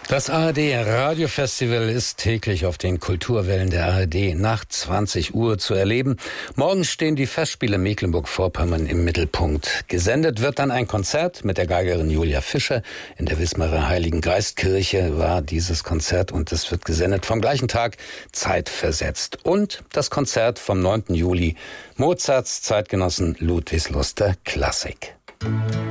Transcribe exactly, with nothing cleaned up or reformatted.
Das A R D-Radiofestival ist täglich auf den Kulturwellen der A R D nach zwanzig Uhr zu erleben. Morgen stehen die Festspiele Mecklenburg-Vorpommern im Mittelpunkt. Gesendet wird dann ein Konzert mit der Geigerin Julia Fischer. In der Wismarer Heiligen Geistkirche war dieses Konzert und es wird gesendet vom gleichen Tag, zeitversetzt. Und das Konzert vom neunten Juli, Mozarts Zeitgenossen Ludwigslust Klassik.